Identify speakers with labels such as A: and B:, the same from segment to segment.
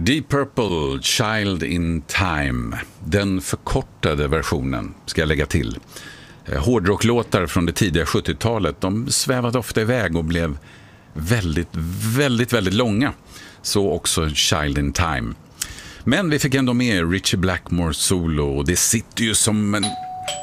A: Deep Purple, Child in Time. Den förkortade versionen ska jag lägga till. Hårdrocklåtar från det tidiga 70-talet, de svävade ofta iväg och blev väldigt långa. Så också Child in Time. Men vi fick ändå med Ritchie Blackmore solo och det sitter ju som en...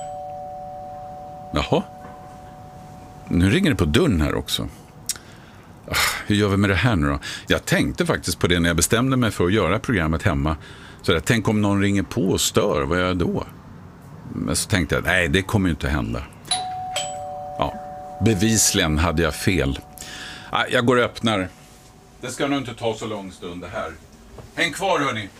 A: Jaha. Nu ringer det på dörren här också. Hur gör vi med det här nu då? Jag tänkte faktiskt på det när jag bestämde mig för att göra programmet hemma. Så jag tänkte om någon ringer på och stör, vad gör jag då? Men så tänkte jag, nej det kommer ju inte hända. Ja, bevisligen hade jag fel. Jag går och öppnar. Det ska nog inte ta så lång stund det här. Häng kvar hörni.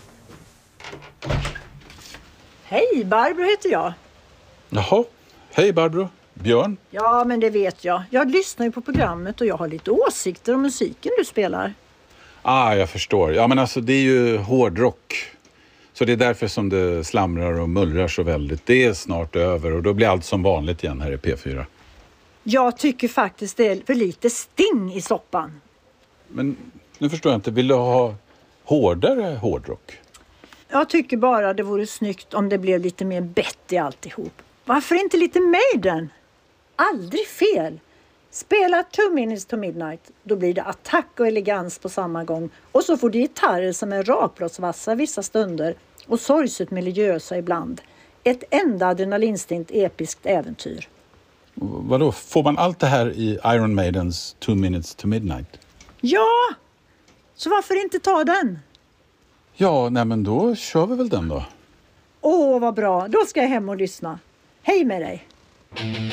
B: Hej, Barbro heter jag.
A: Jaha, hej Barbro. Björn?
B: Ja, men det vet jag. Jag lyssnar ju på programmet och jag har lite åsikter om musiken du spelar.
A: Jag förstår. Ja, men alltså det är ju hårdrock. Så det är därför som det slamrar och mullrar så väldigt. Det är snart över och då blir allt som vanligt igen här i P4.
B: Jag tycker faktiskt det är för lite sting i soppan.
A: Men nu förstår jag inte. Vill du ha hårdare hårdrock?
B: Jag tycker bara det vore snyggt om det blev lite mer bett i alltihop. Varför inte lite Maiden? Aldrig fel. Spela 2 Minutes to Midnight. Då blir det attack och elegans på samma gång. Och så får du gitarrer som är rakblåsvassa vissa stunder. Och sorgset religiösa ibland. Ett enda adrenalinstint episkt äventyr.
A: Vadå? Får man allt det här i Iron Maidens 2 Minutes to Midnight?
B: Ja! Så varför inte ta den?
A: Ja, nej men då kör vi väl den då.
B: Åh, vad bra. Då ska jag hem och lyssna. Hej med dig.